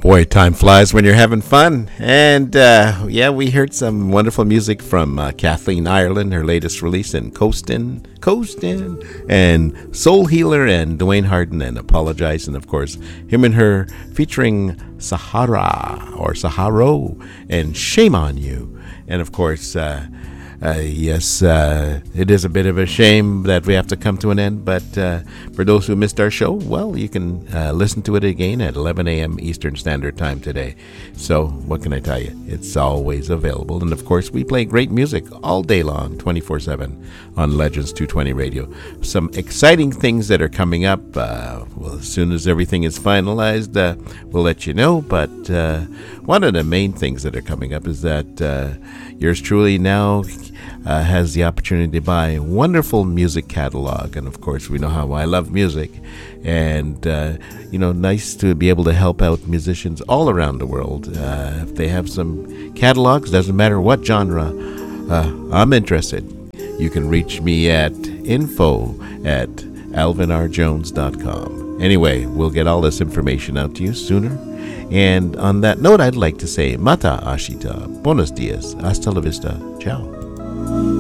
Boy, time flies when you're having fun. And yeah, we heard some wonderful music from Kathleen Ireland, her latest release in Coastin', and Soul Healer, and Dwayne Harden and Apologize. And of course, him and her featuring Sahara or Saharo and Shame on You. And of course, yes, it is a bit of a shame that we have to come to an end, but for those who missed our show, well, you can listen to it again at 11 a.m. Eastern Standard Time today. So what can I tell you? It's always available. And of course, we play great music all day long, 24/7 on Legends 220 Radio. Some exciting things that are coming up. Well, as soon as everything is finalized, we'll let you know. But one of the main things that are coming up is that yours truly now has the opportunity to buy a wonderful music catalog. And of course, we know how I love music. And, nice to be able to help out musicians all around the world. If they have some catalogs, doesn't matter what genre, I'm interested. You can reach me at info@alvinrjones.com. Anyway, we'll get all this information out to you sooner. And on that note, I'd like to say Mata Ashita, Buenos dias, hasta la vista, ciao.